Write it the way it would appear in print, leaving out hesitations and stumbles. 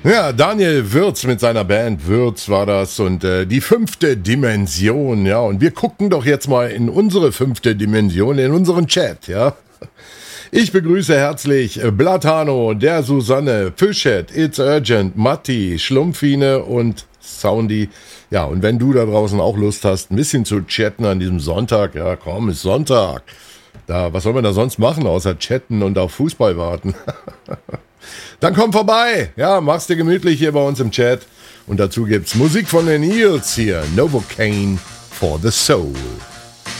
Ja, Daniel Würz mit seiner Band Würz war das und die 5. Dimension, ja, und wir gucken doch jetzt mal in unsere 5. Dimension, in unseren Chat, ja. Ich begrüße herzlich Blatano, der Susanne, Fischhead, It's Urgent, Matti, Schlumpfine und Soundy. Ja, und wenn du da draußen auch Lust hast, ein bisschen zu chatten an diesem Sonntag, ja komm, ist Sonntag. Da, was soll man da sonst machen, außer chatten und auf Fußball warten? Dann komm vorbei, ja, mach's dir gemütlich hier bei uns im Chat. Und dazu gibt's Musik von den Eels hier, Novocaine for the Soul.